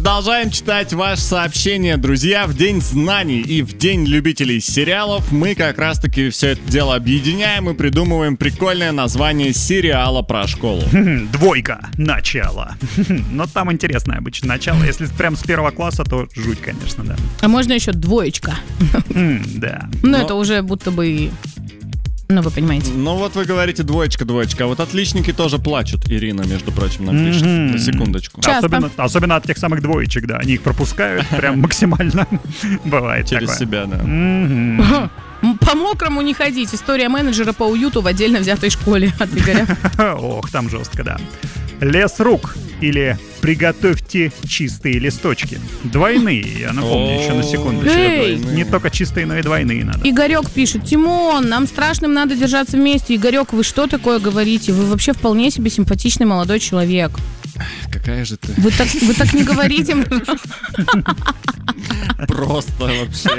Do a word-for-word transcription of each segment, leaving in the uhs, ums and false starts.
Продолжаем читать ваши сообщения, друзья. В День знаний и в День любителей сериалов мы как раз-таки все это дело объединяем и придумываем прикольное название сериала про школу. Двойка. Начало. Но там интересное обычно начало. Если прям с первого класса, то жуть, конечно, да. А можно еще двоечка. Да. Ну, это уже будто бы... Ну, вы понимаете. Ну, вот вы говорите двоечка, двоечка. А вот отличники тоже плачут, Ирина, между прочим, нам пишет. Mm-hmm. На секундочку. Особенно, особенно от тех самых двоечек, да. Они их пропускают прям максимально. Бывает через такое. себя, да. Mm-hmm. По мокрому не ходить. История менеджера по уюту в отдельно взятой школе от Игоря. Ох, там жестко, да. Лес рук или приготовьте чистые листочки. Двойные, я напомню, еще на секундочку. Не только чистые, но и двойные надо. Игорек пишет: Тимон, нам страшным надо держаться вместе. Игорек, вы что такое говорите? Вы вообще вполне себе симпатичный молодой человек. Какая же ты? Вы так, вы так не говорите. Просто вообще.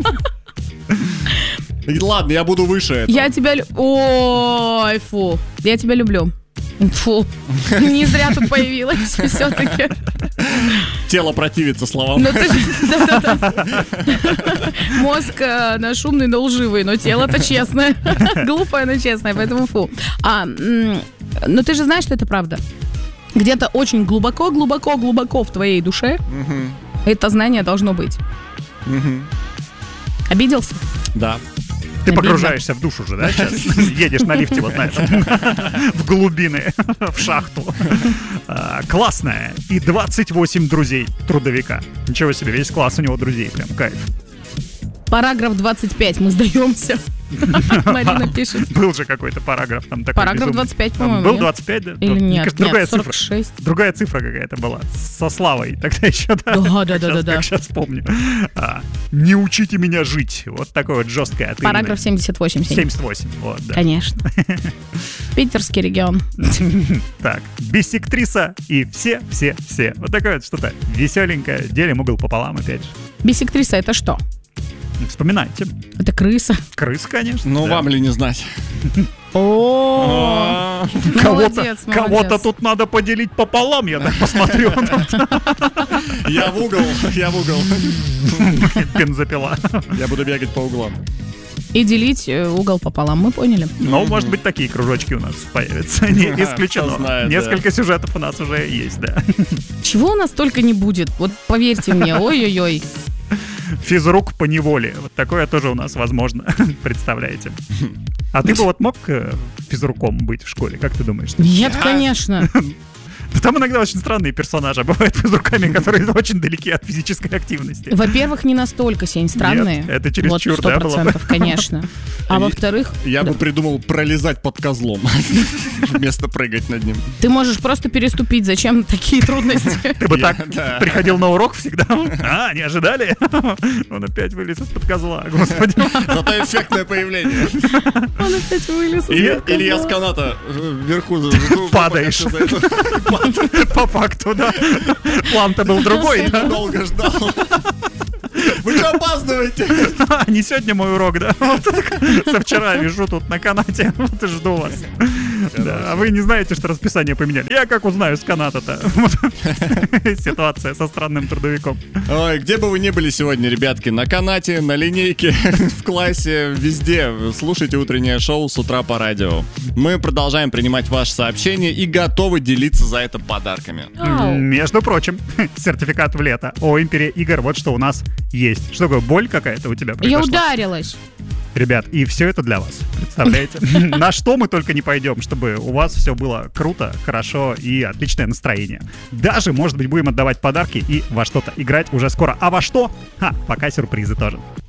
Ладно, я буду выше этого. Я тебя... Ой, фу. Я тебя люблю. Фу. Не зря тут появилась все-таки. Тело противится словам. Ну, ты... Да-да-да. Мозг э, наш умный, но лживый, но тело-то честное. Глупое, но честное, поэтому фу. А, м- но ты же знаешь, что это правда. Где-то очень глубоко-глубоко-глубоко в твоей душе угу. это знание должно быть. Угу. Обиделся? Да. Ты погружаешься в душу же, да, сейчас? Едешь на лифте вот на этом. В глубины, в шахту. А, классная. И двадцать восемь друзей трудовика. Ничего себе, весь класс у него друзей. Прям кайф. Параграф двадцать пять, мы сдаемся. Марина пишет. Был же какой-то параграф там такой. Параграф двадцать пять, по-моему. Был двадцать пять, да? Или нет? Кажется, другая нет, сорок шесть. Цифра. Другая цифра какая-то была. Со Славой. Тогда еще, да? Да, да, да, да, да. Как сейчас помню. А, не учите меня жить. Вот такое вот жесткое. Параграф семьдесят восемь. семьдесят восемь, вот, да. Конечно. Питерский регион. Так, биссектриса и все-все-все. Вот такое вот что-то веселенькое. Делим угол пополам, опять же. Биссектриса — это что? Вспоминайте. Это крыса. Крыса, конечно. Ну, да. Вам ли не знать? О, кого-то, кого-то тут надо поделить пополам, я так посмотрю. Я в угол, я в угол. Бензопила. Я буду бегать по углам. И делить угол пополам, мы поняли. Ну, может быть, такие кружочки у нас появятся. Не исключено. Знает, Несколько да. сюжетов у нас уже есть, да. Чего у нас только не будет. Вот поверьте мне, ой-ой-ой. Физрук по неволе. Вот такое тоже у нас возможно. Представляете? А ты бы вот мог физруком быть в школе? Как ты думаешь? Нет, конечно. Да там иногда очень странные персонажи бывают физруками, которые очень далеки от физической активности. Во-первых, не настолько, Сень, странные. Нет, это чересчур, вот, да, было бы? Конечно. А во-вторых... Я бы придумал пролезать под козлом вместо прыгать над ним. Ты можешь просто переступить. Зачем такие трудности? Ты бы так приходил на урок всегда? А, не ожидали? Он опять вылез из-под козла, господи. Зато эффектное появление. Он опять вылез из-под козла. Или я с каната вверху падаешь. По факту, да. План-то был другой. Я долго ждал. Вы что опаздываете? Не сегодня мой урок, да? Вот со вчера вижу тут на канате. Вот и жду вас. Да, а вы не знаете, что расписание поменяли. Я как узнаю с каната-то? Ситуация со странным трудовиком. Ой, где бы вы ни были сегодня, ребятки, на канате, на линейке, в классе, везде, слушайте утреннее шоу с утра по радио. Мы продолжаем принимать ваши сообщения и готовы делиться за это подарками. Между прочим, сертификат в лето. О, Империя игр, вот что у нас есть. Что такое, боль какая-то у тебя произошла? Я ударилась. Ребят, и все это для вас, представляете? На что мы только не пойдем, чтобы у вас все было круто, хорошо и отличное настроение. Даже, может быть, будем отдавать подарки и во что-то играть уже скоро. А во что? Ха, пока сюрпризы тоже.